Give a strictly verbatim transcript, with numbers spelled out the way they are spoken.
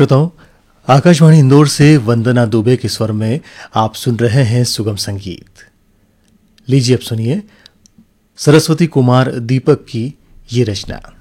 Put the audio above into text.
श्रोताओं, आकाशवाणी इंदौर से वंदना दुबे के स्वर में आप सुन रहे हैं सुगम संगीत। लीजिए अब सुनिए सरस्वती कुमार दीपक की ये रचना।